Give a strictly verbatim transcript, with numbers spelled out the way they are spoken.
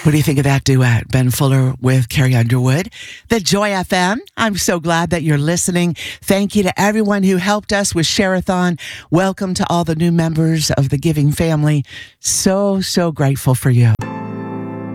What do you think of that duet? Ben Fuller with Carrie Underwood. The Joy F M. I'm so glad that you're listening. Thank you to everyone who helped us with Share-a-thon. Welcome to all the new members of the Giving family. So, so grateful for you.